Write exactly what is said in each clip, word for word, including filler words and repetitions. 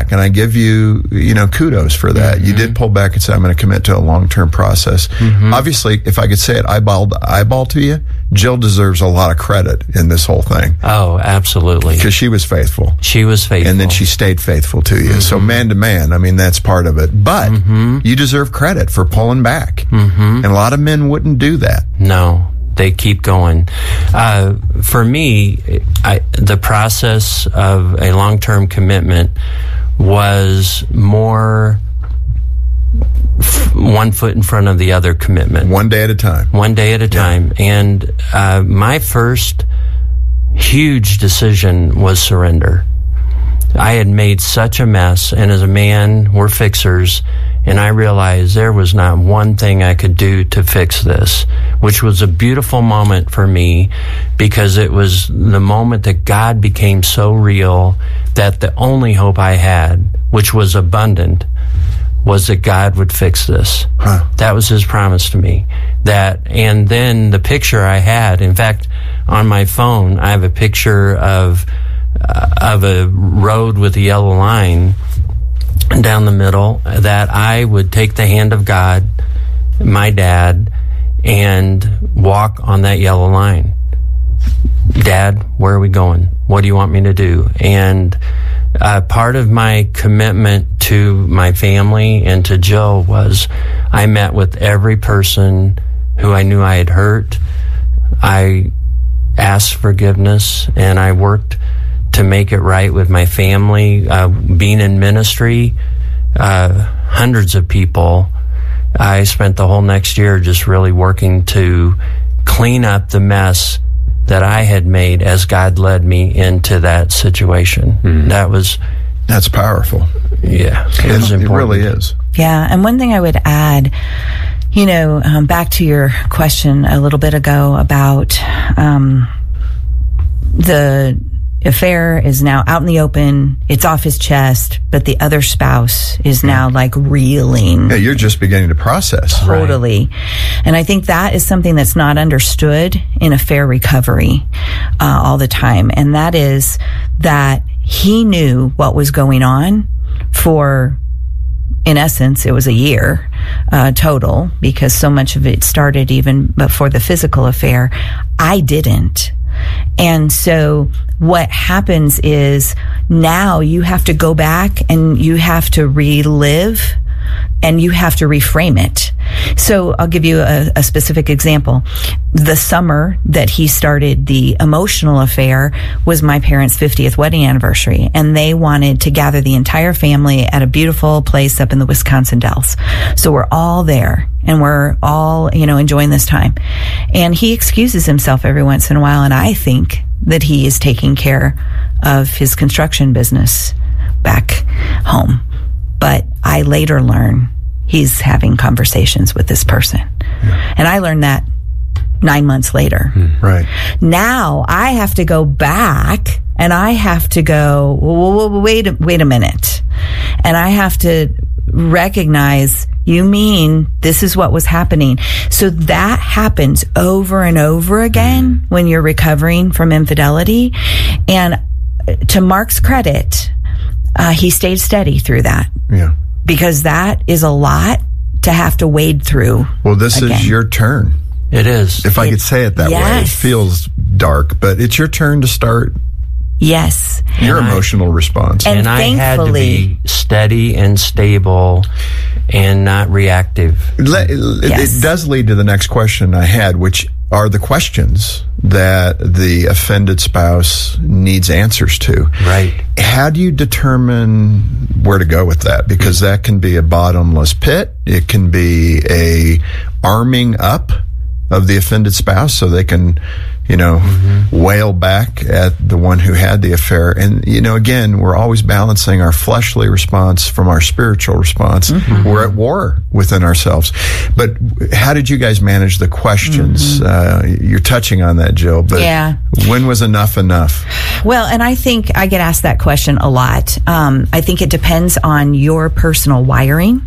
back, and I give you, you know, kudos for that. Mm-hmm. You did pull back and say, I'm going to commit to a long-term process. Mm-hmm. Obviously, if I could say it eyeball to eyeball to you, Jill deserves a lot of credit in this whole thing. Oh, absolutely. Because she was faithful. She was faithful. And then she stayed faithful to you. Mm-hmm. So man to man, I mean, that's part of it. But mm-hmm. you deserve credit for pulling back. Mm-hmm. And a lot of men wouldn't do that. No. They keep going. Uh, for me, I, the process of a long-term commitment was more f- one foot in front of the other commitment. One day at a time. One day at a time. Yeah. And uh, my first huge decision was surrender. I had made such a mess, and as a man, we're fixers, and I realized there was not one thing I could do to fix this, which was a beautiful moment for me, because it was the moment that God became so real that the only hope I had, which was abundant, was that God would fix this. Huh. That was his promise to me. That, and then the picture I had, in fact, on my phone, I have a picture of uh, of a road with a yellow line down the middle, that I would take the hand of God, my dad, and walk on that yellow line. Dad, where are we going? What do you want me to do? And uh, part of my commitment to my family and to Jill was I met with every person who I knew I had hurt. I asked forgiveness, and I worked to make it right with my family. Uh, being in ministry, uh, hundreds of people, I spent the whole next year just really working to clean up the mess that I had made as God led me into that situation. Mm. That was... That's powerful. Yeah, it, it was important. It really is. Yeah, and one thing I would add, you know, um, back to your question a little bit ago about um, the affair is now out in the open, it's off his chest, but the other spouse is now like reeling. Yeah, you're just beginning to process. Totally. Right. And I think that is something that's not understood in affair recovery uh, all the time. And that is that he knew what was going on for, in essence, it was a year uh, total, because so much of it started even before the physical affair. I didn't. And so what happens is now you have to go back and you have to relive and you have to reframe it. So I'll give you a, a specific example. The summer that he started the emotional affair was my parents' fiftieth wedding anniversary, and they wanted to gather the entire family at a beautiful place up in the Wisconsin Dells. So we're all there, and we're all, you know, enjoying this time. And he excuses himself every once in a while, and I think that he is taking care of his construction business back home. But I later learn he's having conversations with this person. Yeah. And I learned that nine months later. Mm, right. Now I have to go back and I have to go, well, wait, a, wait a minute. And I have to recognize, you mean this is what was happening. So that happens over and over again when you're recovering from infidelity. And to Mark's credit, Uh, he stayed steady through that. Yeah. Because that is a lot to have to wade through. Well, this again. is your turn. It is. If I it, could say it that yes. way. It feels dark, but it's your turn to start yes. your and emotional I, response. And, and I had to be steady and stable and not reactive. It, yes. it does lead to the next question I had, which are the questions that the offended spouse needs answers to. Right. How do you determine where to go with that? Because that can be a bottomless pit. It can be a arming up of the offended spouse so they can, you know, mm-hmm. wail back at the one who had the affair. And, you know, again, we're always balancing our fleshly response from our spiritual response. Mm-hmm. We're at war within ourselves. But how did you guys manage the questions? Mm-hmm. Uh, you're touching on that, Jill, but yeah. when was enough enough? Well, and I think I get asked that question a lot. Um, I think it depends on your personal wiring.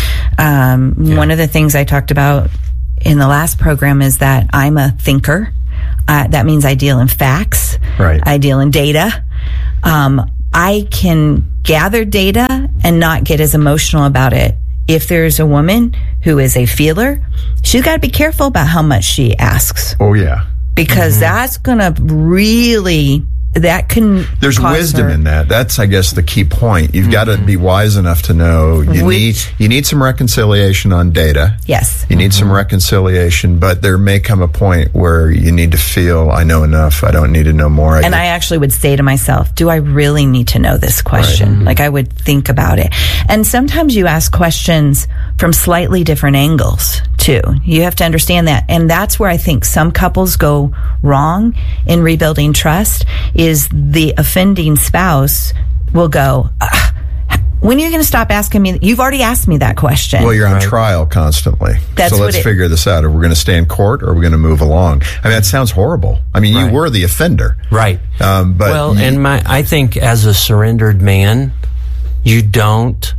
Um, yeah. One of the things I talked about in the last program is that I'm a thinker. Uh, that means I deal in facts. Right. I deal in data. Um, I can gather data and not get as emotional about it. If there's a woman who is a feeler, she's got to be careful about how much she asks. Oh, yeah. Because mm-hmm. that's going to really, that can There's wisdom her. in that. That's, I guess, the key point. You've mm-hmm. got to be wise enough to know you Which, need you need some reconciliation on data. Yes. You need mm-hmm. some reconciliation, but there may come a point where you need to feel, I know enough, I don't need to know more. I and get, I actually would say to myself, do I really need to know this question? Right. Like I would think about it. And sometimes you ask questions from slightly different angles too. You have to understand that. And that's where I think some couples go wrong in rebuilding trust is the offending spouse will go, when are you going to stop asking me? You've already asked me that question. Well, you're on right. trial constantly. That's so let's what it, figure this out. Are we going to stay in court or are we going to move along? I mean, that sounds horrible. I mean, right. you were the offender. Right. Um, but well, you, and my, I think as a surrendered man, you don't,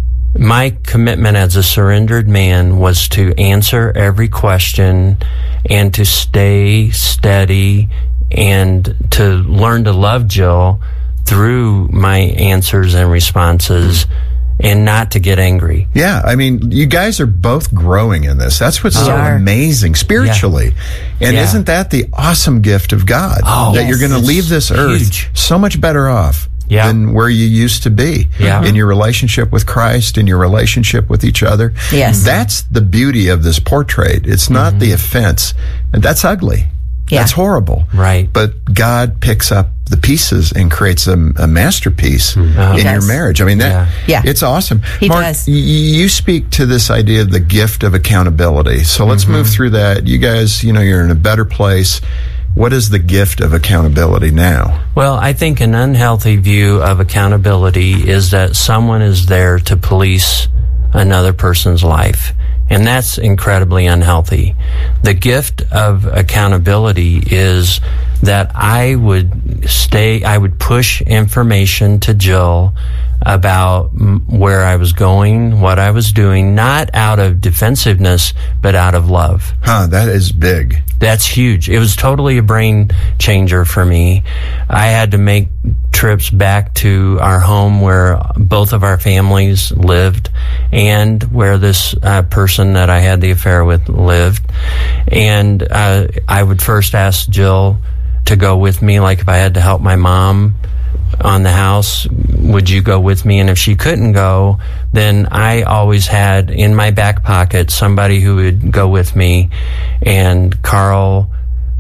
my commitment as a surrendered man was to answer every question and to stay steady and to learn to love Jill through my answers and responses and not to get angry. Yeah, I mean, you guys are both growing in this. That's what's we so are. amazing spiritually. Yeah. And yeah. isn't that the awesome gift of God? Oh, that yes. you're going to leave this earth huge. so much better off. Yeah. Than where you used to be yeah. in your relationship with Christ, in your relationship with each other. Yes. That's the beauty of this portrait. It's not mm-hmm. the offense. And that's ugly. Yeah. That's horrible. Right. But God picks up the pieces and creates a, a masterpiece mm-hmm. in He your does. marriage. I mean, that yeah. it's awesome. He Mark, does. Y- you speak to this idea of the gift of accountability. So let's mm-hmm. move through that. You guys, you know, you're in a better place. What is the gift of accountability now? Well, I think an unhealthy view of accountability is that someone is there to police another person's life. And that's incredibly unhealthy. The gift of accountability is that I would stay, I would push information to Jill about m- where I was going, what I was doing, not out of defensiveness, but out of love. Huh, that is big. That's huge. It was totally a brain changer for me. I had to make trips back to our home where both of our families lived and where this uh, person that I had the affair with lived. And uh, I would first ask Jill to go with me, like if I had to help my mom on the house, would you go with me? And if she couldn't go, then I always had in my back pocket somebody who would go with me. And Carl,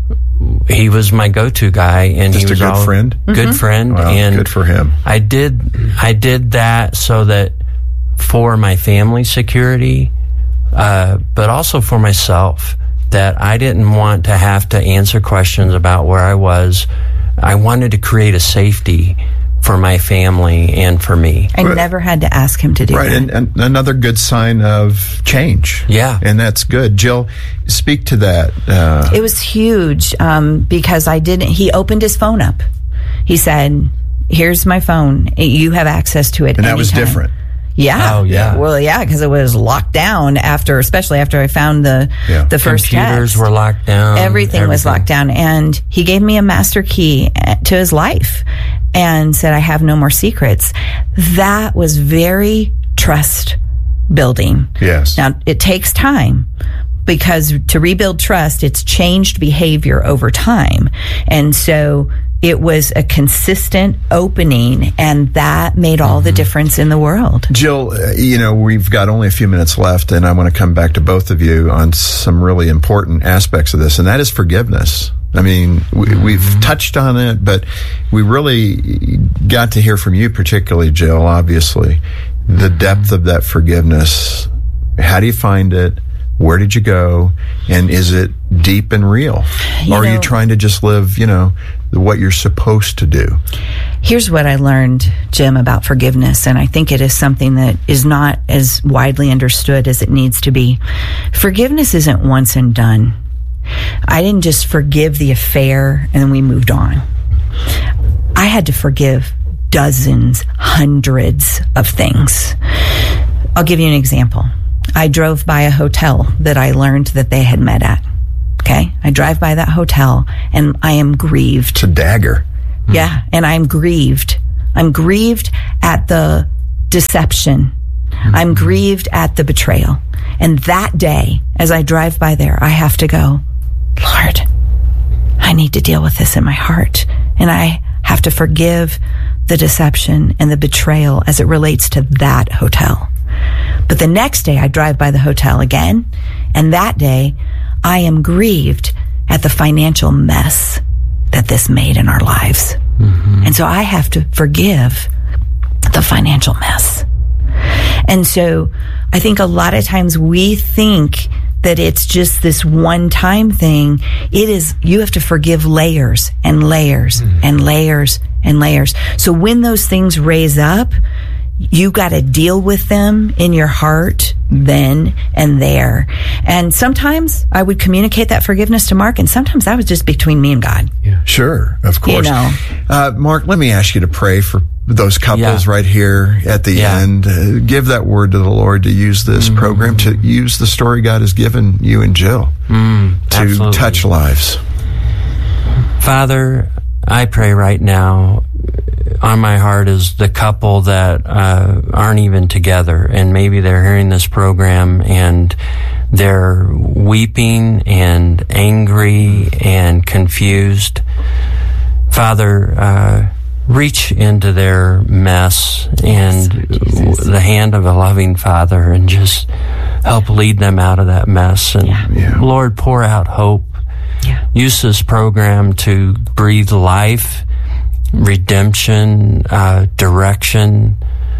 he was my go-to guy, and Just he was a good all, friend. Good Mm-hmm. friend, Wow, and good for him. I did, I did that so that for my family security, uh, but also for myself, that I didn't want to have to answer questions about where I was. I wanted to create a safety for my family and for me. I Right. never had to ask him to do Right, that. and, and another good sign of change. Yeah. And that's good. Jill, speak to that. Uh, It was huge um, because I didn't. He opened his phone up. He said, "Here's my phone. You have access to it." and that was anytime." different. Yeah. Oh, yeah. Well, yeah, because it was locked down after, especially after I found the Yeah. the first Computers text. were locked down. Everything, was locked down, and he gave me a master key to his life and said, "I have no more secrets." That was very trust building. Yes. Now, it takes time because to rebuild trust, it's changed behavior over time. And so it was a consistent opening, and that made all mm-hmm. the difference in the world. Jill, uh, you know, we've got only a few minutes left, and I want to come back to both of you on some really important aspects of this, and that is forgiveness. I mean, we, Mm-hmm. we've touched on it, but we really got to hear from you, particularly, Jill, obviously, the Mm-hmm. depth of that forgiveness. How do you find it? Where did you go? And is it deep and real? You or are know, you trying to just live, you know, what you're supposed to do? Here's what I learned, Jim, about forgiveness, and I think it is something that is not as widely understood as it needs to be. Forgiveness isn't once and done. I didn't just forgive the affair and then we moved on. I had to forgive dozens, hundreds of things. I'll give you an example. I drove by a hotel that I learned that they had met at. Okay? I drive by that hotel and I am grieved. It's a dagger. Yeah, and I'm grieved. I'm grieved at the deception. Mm-hmm. I'm grieved at the betrayal. And that day, as I drive by there, I have to go, Lord, I need to deal with this in my heart. And I have to forgive the deception and the betrayal as it relates to that hotel. But the next day I drive by the hotel again, and that day I am grieved at the financial mess that this made in our lives. Mm-hmm. And so I have to forgive the financial mess. And so I think a lot of times we think that it's just this one-time thing. It is, you have to forgive layers and layers mm-hmm. and layers and layers. So when those things raise up, you got to deal with them in your heart then and there. And sometimes I would communicate that forgiveness to Mark, and sometimes that was just between me and God. Yeah. Sure, of course. You know. Uh, Mark, let me ask you to pray for those couples yeah. right here at the yeah. end. Uh, give that word to the Lord to use this mm. program, to use the story God has given you and Jill mm, to absolutely. touch lives. Father, I pray right now, on my heart is the couple that uh, aren't even together, and maybe they're hearing this program and they're weeping and angry and confused. Father, uh, reach into their mess and yes, the hand of a loving Father and just help lead them out of that mess. And yeah. Yeah. Lord, pour out hope. Yeah. Use this program to breathe life, redemption, uh, direction.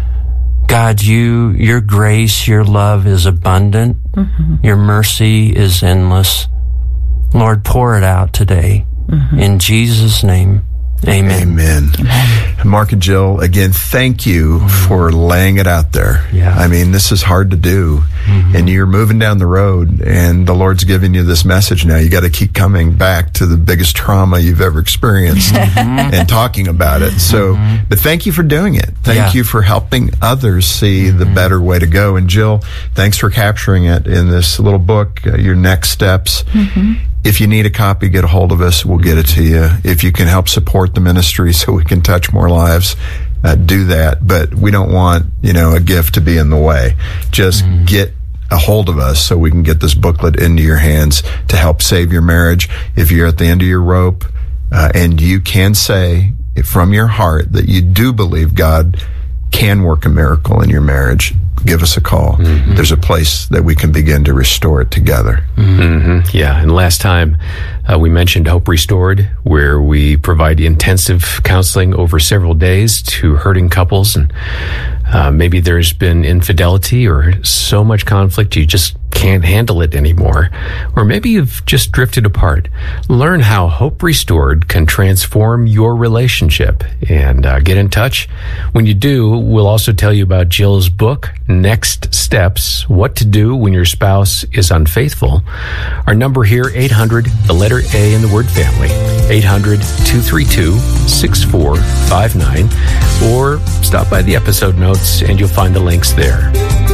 God, you, your grace, your love is abundant. Mm-hmm. Your mercy is endless. Lord, pour it out today. Mm-hmm. In Jesus' name, amen. Amen. Amen. Mark and Jill, again, thank you mm-hmm. for laying it out there. Yeah. I mean, this is hard to do. Mm-hmm. And you're moving down the road, and the Lord's giving you this message now. You got to keep coming back to the biggest trauma you've ever experienced mm-hmm. and talking about it. So, mm-hmm. but thank you for doing it. Thank yeah. you for helping others see mm-hmm. the better way to go. And Jill, thanks for capturing it in this little book, uh, your next steps. Mm-hmm. If you need a copy, get a hold of us. We'll get it to you. If you can help support the ministry so we can touch more lives, uh, do that. But we don't want, you know, a gift to be in the way. Just mm. get a hold of us so we can get this booklet into your hands to help save your marriage. If you're at the end of your rope, uh, and you can say from your heart that you do believe God can work a miracle in your marriage, give us a call. Mm-hmm. There's a place that we can begin to restore it together. Mm-hmm. Yeah, and last time uh, we mentioned Hope Restored, where we provide intensive counseling over several days to hurting couples. And uh, maybe there's been infidelity or so much conflict you just can't handle it anymore. Or maybe you've just drifted apart. Learn how Hope Restored can transform your relationship, and uh, get in touch. When you do, we'll also tell you about Jill's book, Next Steps, What to Do When Your Spouse is Unfaithful. Our number here, eight hundred, the letter A in the word family, eight hundred, two three two, six four five nine, or stop by the episode notes and you'll find the links there.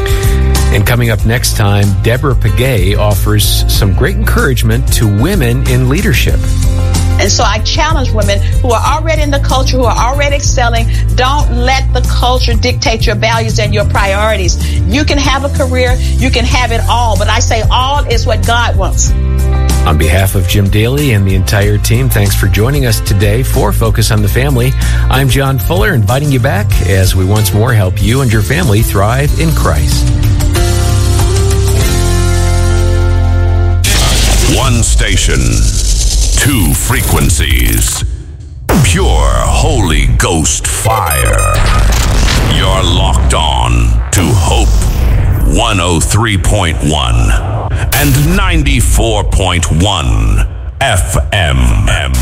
And coming up next time, Deborah Pagay offers some great encouragement to women in leadership. And so I challenge women who are already in the culture, who are already excelling, don't let the culture dictate your values and your priorities. You can have a career, you can have it all, but I say all is what God wants. On behalf of Jim Daly and the entire team, thanks for joining us today for Focus on the Family. I'm John Fuller, inviting you back as we once more help you and your family thrive in Christ. One station, two frequencies, pure Holy Ghost fire. You're locked on to Hope one oh three point one and ninety-four point one F M.